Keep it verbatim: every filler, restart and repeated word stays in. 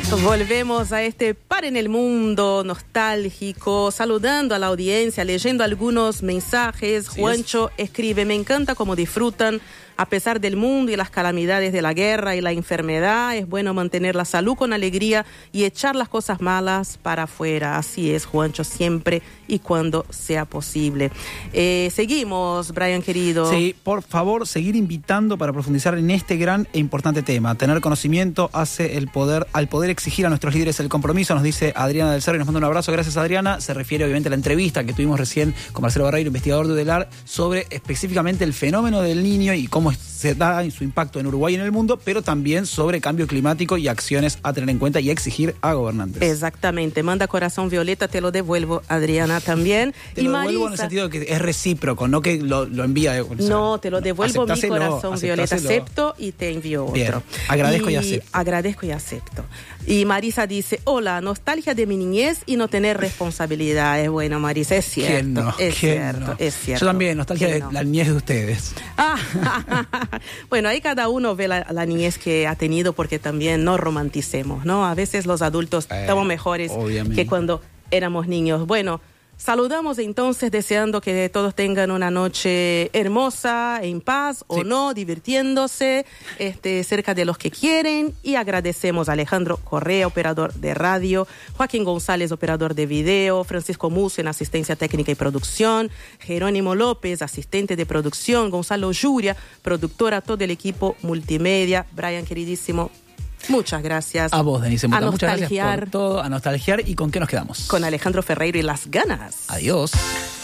Volvemos a este Par en el Mundo nostálgico, saludando a la audiencia, leyendo algunos mensajes. Sí, Juancho es. escribe: me encanta cómo disfrutan a pesar del mundo y las calamidades de la guerra y la enfermedad. Es bueno mantener la salud con alegría y echar las cosas malas para afuera. Así es, Juancho, siempre y cuando sea posible. Eh, seguimos, Brian querido. Sí, por favor, seguir invitando para profundizar en este gran e importante tema. Tener conocimiento hace el poder, al poder exigir a nuestros líderes el compromiso, nos dice Adriana del Cerro y nos manda un abrazo. Gracias, Adriana. Se refiere obviamente a la entrevista que tuvimos recién con Marcelo Barreiro, investigador de UDELAR, sobre específicamente el fenómeno del Niño y cómo se da y su impacto en Uruguay y en el mundo, pero también sobre cambio climático y acciones a tener en cuenta y a exigir a gobernantes. Exactamente. Manda corazón violeta, te lo devuelvo, Adriana, también. Te y lo Marisa, devuelvo en el sentido de que es recíproco, no que lo, lo envía. O sea, no, te lo devuelvo mi aceptáselo, corazón violeta. aceptáselo. Acepto y te envío otro. Bien, agradezco y, y acepto. Agradezco y acepto. Y Marisa dice: hola, nostalgia de mi niñez y no tener responsabilidades. Bueno, Marisa, es cierto. ¿Quién no? Es ¿Quién cierto, no? es cierto. Yo también, nostalgia de no? la niñez de ustedes. Ah, bueno, ahí cada uno ve la, la niñez que ha tenido, porque también no romanticemos, ¿no? A veces los adultos Eh, estamos mejores obviamente. que cuando éramos niños. Bueno, saludamos entonces deseando que todos tengan una noche hermosa, en paz o Sí. no, divirtiéndose, este, cerca de los que quieren, y agradecemos a Alejandro Correa, operador de radio, Joaquín González, operador de video, Francisco Musso en asistencia técnica y producción, Jerónimo López, asistente de producción, Gonzalo Yuria, productora, todo el equipo multimedia. Brian, queridísimo, muchas gracias. A vos, Denise, A muchas nostalgiar gracias por todo, a nostalgiar. ¿Y con qué nos quedamos? con Alejandro Ferreiro y Las Ganas. Adiós.